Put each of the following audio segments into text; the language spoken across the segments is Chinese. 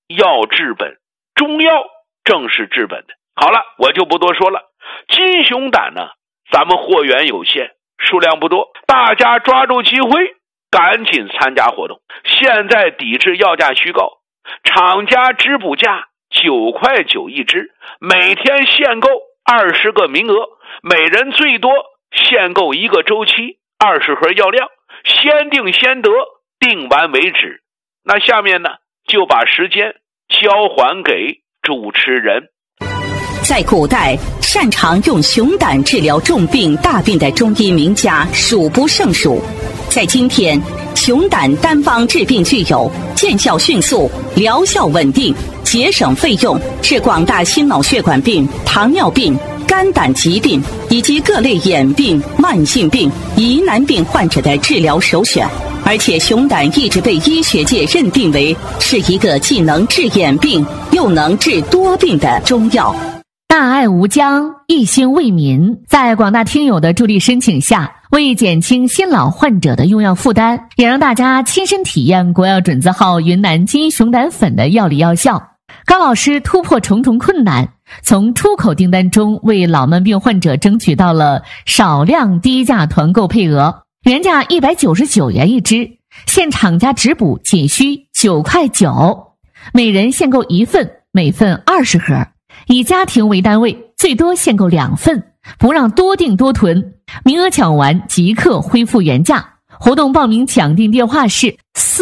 药治本，中药正是治本的。好了，我就不多说了。金熊胆呢，咱们货源有限，数量不多，大家抓住机会赶紧参加活动。现在抵制药价虚高，厂家质补价9块9一支，每天限购20个名额，每人最多限购1个周期，20盒药量，先定先得，定完为止。那下面呢，就把时间交还给主持人。 在古代，擅长用熊胆治疗重病大病的中医名家数不胜数。在今天，熊胆单方治病具有见效迅速、疗效稳定、节省费用，是广大心脑血管病、糖尿病、肝胆疾病以及各类眼病、慢性病、疑难病患者的治疗首选。而且熊胆一直被医学界认定为是一个既能治眼病又能治多病的中药。 大爱无疆，一心为民，在广大听友的助力申请下，为减轻新老患者的用药负担，也让大家亲身体验国药准字号云南金熊胆粉的药理药效。高老师突破重重困难，从出口订单中为老慢病患者争取到了少量低价团购配额，原价199元一支，现厂家质补仅需9块9，每人限购1份，每份20盒，以家庭为单位，最多限购2份，不让多订多囤，名额抢完即刻恢复原价。活动报名抢订电话是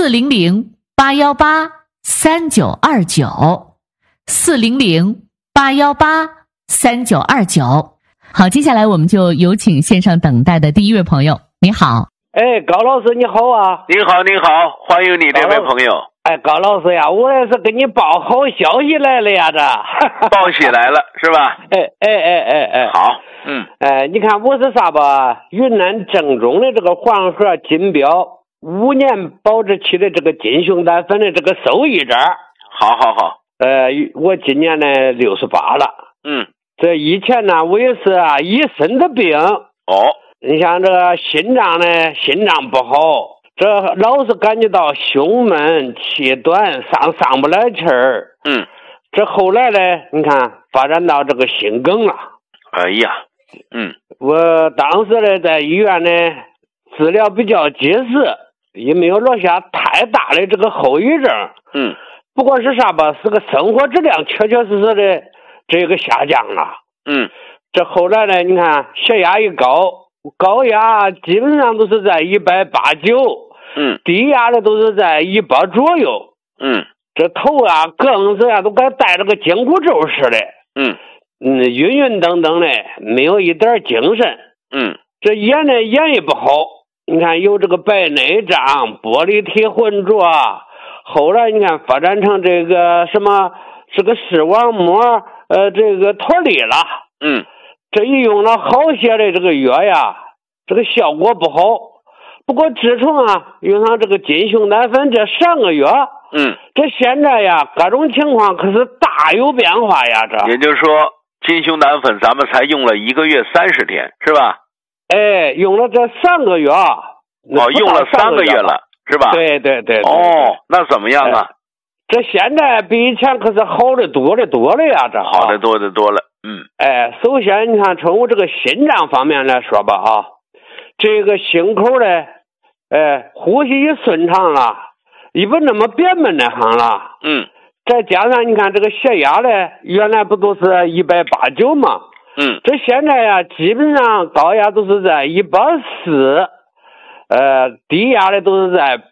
400-818-3929，400-818-3929。好，接下来我们就有请线上等待的第一位朋友。你好。 哎，高老师你好啊。 你好，你好，欢迎你这位朋友。 哎，高老师呀，我也是给你报好消息来了呀，这报喜来了是吧？ 哎， 好， 你看我是啥吧？云南正宗的这个黄河金标5年保质期的这个金熊胆粉的这个受益者。 好， 我今年呢68了。这以前呢，我也是一身的病。你像这个心脏不好。这老是感觉到胸闷气短上不来气儿。这后来呢，你看发展到这个心梗了。 哎呀， 我当时呢在医院呢治疗比较及时，也没有落下太大的这个后遗症。不过是啥吧，是个生活质量确确实实的这个下降了。这后来呢，你看血压一高压基本上都是在189，低压的都是在100左右。这头更是都该带着个紧箍咒似的。晕等等的，没有一点精神。这眼呢眼也不好，你看有这个白内障、玻璃体浑浊，后来你看发展成这个什么是个视网膜这个脱离了。这一用了好些的这个药呀，这个效果不好。不过自从用上这个金熊胆粉这3个月，这现在呀各种情况可是大有变化呀。这也就是说金熊胆粉咱们才用了1个月30天是吧？ 哎，用了这3个月。 用了3个月了是吧？ 对。 那怎么样啊？ 这现在比以前可是好的多了呀。这好的多了。 首先你看从这个心脏方面来说吧这个心口呢呼吸也顺畅了，也不那么憋闷的很了。再加上你看这个血压呢，原来不都是189吗？这现在呀基本上高压都是在140，低压的都是在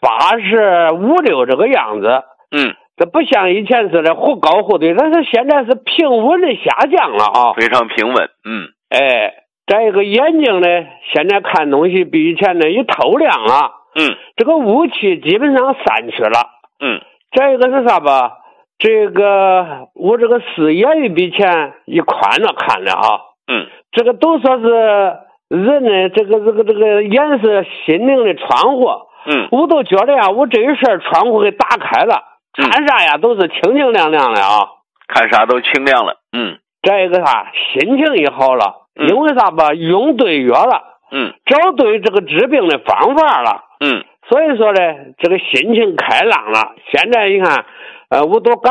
85、6这个样子。这不像以前似的忽高忽低，但是现在是平稳的下降了非常平稳。 再一个眼睛呢，现在看东西比以前呢也透亮了。这个雾气基本上散去了。再一个是啥吧？这个我这个视野也比以前也宽了看了这个都说是人呢这个眼是心灵的窗户。我都觉得我这一事窗户给打开了。看啥呀都是清清亮亮的看啥都清亮了。 再一个心情也好了。因为啥吧，用对药了。找对这个治病的方法了。所以说呢这个心情开朗了。现在你看我都